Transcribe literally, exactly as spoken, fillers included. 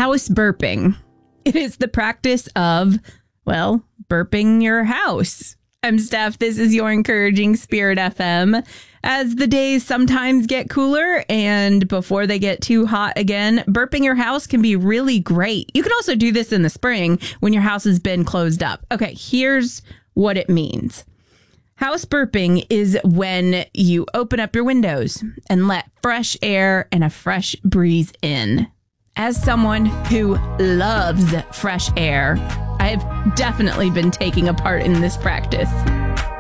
house burping. It is the practice of, well, burping your house. I'm Steph. This is your Encouraging Spirit F M. As the days sometimes get cooler and before they get too hot again, burping your house can be really great. You can also do this in the spring when your house has been closed up. Okay, here's what it means. House burping is when you open up your windows and let fresh air and a fresh breeze in. As someone who loves fresh air, I've definitely been taking a part in this practice.